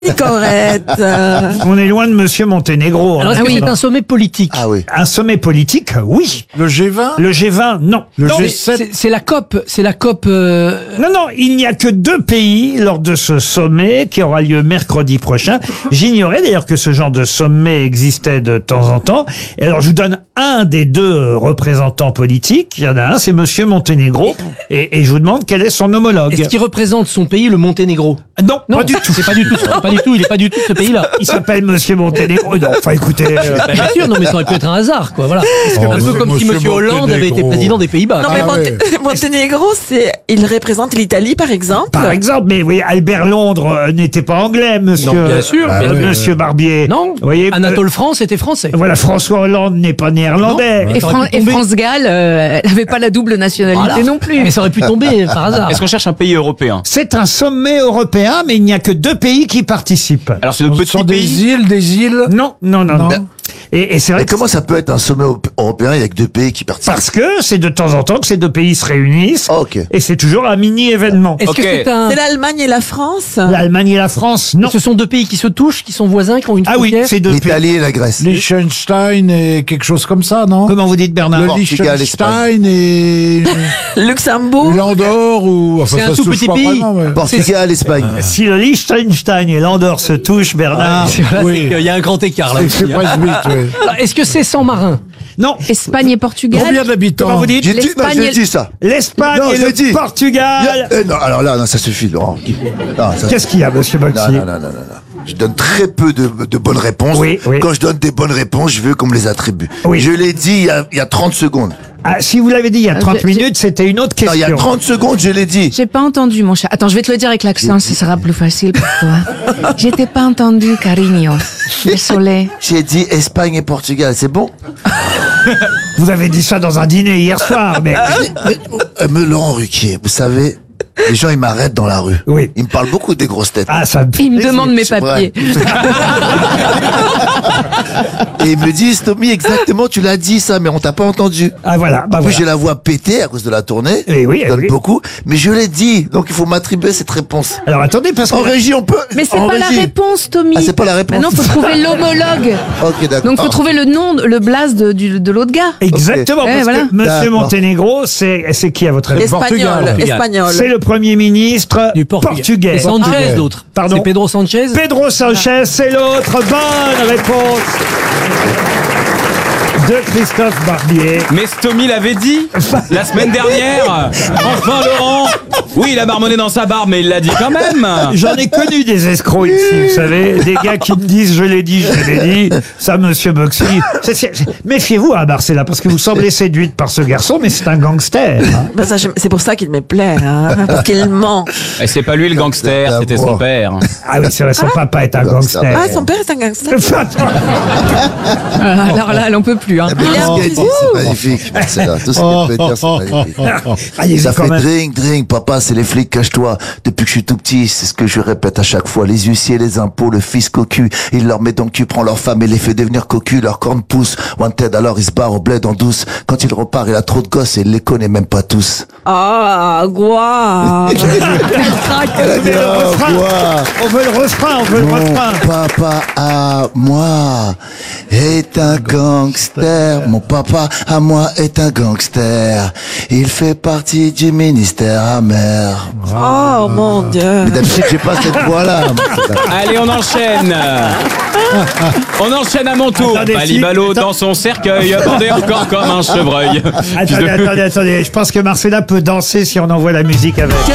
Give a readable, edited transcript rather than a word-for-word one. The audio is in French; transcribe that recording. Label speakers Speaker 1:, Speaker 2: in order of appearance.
Speaker 1: Correct.
Speaker 2: On est loin de Monsieur Monténégro.
Speaker 3: Alors, est-ce que c'est un sommet politique?
Speaker 4: Ah oui.
Speaker 2: Un sommet politique, oui.
Speaker 4: Le G20?
Speaker 2: Le G20, non. Non, mais-
Speaker 3: C'est la COP. C'est la COP.
Speaker 2: non, il n'y a que 2 pays lors de ce sommet qui aura lieu mercredi prochain. J'ignorais d'ailleurs que ce genre de sommet existait de temps en temps. Et alors, je vous donne un des 2 représentants politiques. Il y en a un, c'est Monsieur Monténégro. Et je vous demande quel est son homologue.
Speaker 3: Est-ce qu'il représente son pays, le Monténégro?
Speaker 2: Non, pas du tout.
Speaker 3: C'est pas du tout. Pas du tout. Il est pas du tout de ce pays-là.
Speaker 2: Il s'appelle Monsieur Monténégro. Non, enfin, écoutez.
Speaker 3: Bien sûr, non, mais ça aurait pu être un hasard, quoi. Voilà. Un peu comme si Monsieur Hollande avait été président des Pays-Bas.
Speaker 1: Non, mais Monténégro, il représente l'Italie, par exemple.
Speaker 2: Par exemple, mais oui, Albert Londres n'était pas anglais, monsieur.
Speaker 3: Non, bien sûr.
Speaker 2: Monsieur Barbier.
Speaker 3: Non.
Speaker 2: Vous voyez,
Speaker 3: Anatole France était français.
Speaker 2: voilà, François Hollande n'est pas néerlandais.
Speaker 3: Non.
Speaker 5: Et,
Speaker 3: Ça aurait pu
Speaker 5: Et
Speaker 3: tomber.
Speaker 5: France Gall, elle n'avait pas la double nationalité
Speaker 3: Voilà.
Speaker 5: non plus.
Speaker 3: Mais ça aurait pu tomber par hasard.
Speaker 6: Est-ce qu'on cherche un pays européen?
Speaker 2: C'est un sommet européen, mais il n'y a que 2 pays qui participent.
Speaker 6: Alors c'est de petits pays.
Speaker 4: Des îles?
Speaker 2: Non. Et c'est vrai
Speaker 7: Mais
Speaker 2: que
Speaker 7: comment ça peut être un sommet européen avec 2 pays qui participent?
Speaker 2: parce que c'est de temps en temps que ces 2 pays se réunissent.
Speaker 7: Ah, ok.
Speaker 2: Et c'est toujours un mini-événement.
Speaker 3: Est-ce que
Speaker 6: Ok.
Speaker 3: c'est un...
Speaker 1: C'est l'Allemagne et la France.
Speaker 2: L'Allemagne et la France, non.
Speaker 3: Ce sont 2 pays qui se touchent, qui sont voisins, qui ont une
Speaker 2: Ah oui,
Speaker 3: frontière.
Speaker 2: c'est 2 pays.
Speaker 7: L'Italie et la Grèce.
Speaker 4: Liechtenstein et quelque chose comme ça, non?
Speaker 2: Comment vous dites, Bernard?
Speaker 4: Le
Speaker 7: Portugal,
Speaker 4: Liechtenstein et
Speaker 1: Luxembourg.
Speaker 4: l'Andorre ou... Enfin,
Speaker 3: C'est un
Speaker 4: ça se
Speaker 3: tout
Speaker 4: touche
Speaker 3: petit
Speaker 4: pas
Speaker 3: pays.
Speaker 4: vraiment, mais-
Speaker 7: Portugal, Espagne.
Speaker 2: Si le Liechtenstein et l'Andorre se touchent, Bernard.
Speaker 3: Voilà,
Speaker 4: Oui.
Speaker 3: c'est qu'il y a un grand écart là
Speaker 4: C'est
Speaker 3: aussi. hein.
Speaker 4: presque vite, oui.
Speaker 3: Alors, est-ce que c'est sans marin?
Speaker 2: Non.
Speaker 5: Espagne et Portugal.
Speaker 4: Combien d'habitants?
Speaker 2: Comment vous dites?
Speaker 7: J'ai dit, non,
Speaker 5: L'Espagne
Speaker 7: je l'ai
Speaker 5: et-
Speaker 7: dit ça.
Speaker 2: L'Espagne
Speaker 7: Non,
Speaker 2: et
Speaker 7: je l'ai
Speaker 2: le
Speaker 7: dit.
Speaker 2: Portugal.
Speaker 7: Non, alors là, non, ça suffit, Laurent. Non, ça
Speaker 2: Qu'est-ce qu'il y a, monsieur Boxy?
Speaker 7: non. Je donne très peu de bonnes réponses.
Speaker 2: Oui.
Speaker 7: Quand je donne des bonnes réponses, je veux qu'on me les attribue.
Speaker 2: Oui.
Speaker 7: Je l'ai dit il y a 30 secondes.
Speaker 2: Ah, si vous l'avez dit il y a 30
Speaker 5: j'ai-
Speaker 2: minutes, c'était une autre
Speaker 7: Non, il y
Speaker 2: question.
Speaker 7: a 30 secondes, je l'ai dit.
Speaker 5: J'ai pas entendu, mon chat. Attends, je vais te le dire avec l'accent, ce sera plus facile pour toi. J'étais pas entendu, cariño. Désolé.
Speaker 7: J'ai dit Espagne et Portugal, c'est bon?
Speaker 2: Vous avez dit ça dans un dîner hier soir, mais
Speaker 7: Mais Laurent Ruquier, vous savez, les gens, ils m'arrêtent dans la rue.
Speaker 2: Oui.
Speaker 7: Ils me parlent beaucoup des grosses têtes.
Speaker 2: ah, ça me fait
Speaker 5: Il me
Speaker 2: plaisir.
Speaker 5: demande mes
Speaker 7: C'est vrai.
Speaker 5: papiers.
Speaker 7: Et ils me disent, Tommy, exactement, tu l'as dit ça, mais on t'a pas entendu.
Speaker 2: Ah voilà, bah
Speaker 7: En plus,
Speaker 2: voilà.
Speaker 7: j'ai la voix pétée à cause de la tournée.
Speaker 2: Eh oui,
Speaker 7: Je
Speaker 2: eh
Speaker 7: donne
Speaker 2: oui.
Speaker 7: beaucoup. Mais je l'ai dit. Donc, il faut m'attribuer cette réponse.
Speaker 2: Alors attendez, parce que
Speaker 7: En régie, on peut.
Speaker 5: Mais c'est
Speaker 7: en
Speaker 5: pas la
Speaker 7: régie.
Speaker 5: réponse, Tommy.
Speaker 7: Ah, c'est pas la réponse.
Speaker 5: Maintenant, faut trouver l'homologue.
Speaker 7: Ok, d'accord.
Speaker 5: Donc, faut trouver le nom, le blaze de l'autre gars.
Speaker 2: exactement,
Speaker 5: Ok.
Speaker 2: parce
Speaker 5: voilà.
Speaker 2: que Monsieur
Speaker 7: D'accord.
Speaker 2: Monténégro, c'est qui à votre avis?
Speaker 1: Espagnol. Espagnol.
Speaker 2: C'est le Premier ministre
Speaker 3: Du Portugal. Et Sanchez, l'autre.
Speaker 2: Pardon.
Speaker 3: C'est Pedro Sanchez.
Speaker 2: Pedro Sanchez, c'est l'autre. Bonne réponse de Christophe Barbier.
Speaker 6: Mais Stomy l'avait dit la semaine dernière. Enfin Laurent. Oui, il a marmonné dans sa barbe, mais il l'a dit quand même.
Speaker 2: J'en ai connu des escrocs ici, vous savez, des gars qui me disent je l'ai dit, ça monsieur Boxy. Méfiez-vous à Marcella, parce que vous semblez séduite par ce garçon, mais c'est un gangster. Hein.
Speaker 1: Ben, ça, c'est pour ça qu'il me plaît, hein, parce qu'il ment.
Speaker 6: Et c'est pas lui le gangster, c'était son père.
Speaker 2: Ah oui, c'est vrai, son papa est un gangster.
Speaker 1: Ah, son père est un gangster.
Speaker 5: Alors là, elle en peut plus. Hein.
Speaker 7: Mais
Speaker 1: Il est
Speaker 7: tout
Speaker 1: en
Speaker 7: ce qu'elle dit,
Speaker 1: prison.
Speaker 7: c'est magnifique. C'est là. Tout ce qu'elle peut dire, c'est magnifique.
Speaker 2: Allez-y
Speaker 7: Ça
Speaker 2: quand
Speaker 7: fait
Speaker 2: même.
Speaker 7: drink, papa, c'est les flics, cache-toi. Depuis que je suis tout petit, c'est ce que je répète à chaque fois. Les huissiers, les impôts, le fisc au cul. Il leur met dans le cul, prend leur femme et les fait devenir cocu, leur corne pousse. Wanted, alors il se barre au bled en douce. Quand il repart, il a trop de gosses et il les connaît même pas tous.
Speaker 1: Ah, quoi.
Speaker 7: Elle a dit, oh, quoi?
Speaker 2: On veut le refrain, on veut le
Speaker 7: Mon
Speaker 2: refrain.
Speaker 7: papa à moi est un gangster. Mon papa à moi est un gangster. Il fait partie du ministère amer.
Speaker 1: Oh, mon Dieu.
Speaker 7: Mais d'habitude, j'ai pas cette voix-là.
Speaker 6: Allez, on enchaîne. On enchaîne à mon tour.
Speaker 2: Attendez,
Speaker 6: Balibalo
Speaker 2: si-
Speaker 6: dans son cercueil, bandé encore comme un chevreuil.
Speaker 2: Attendez, je pense que Marcella peut danser si on envoie la musique avec.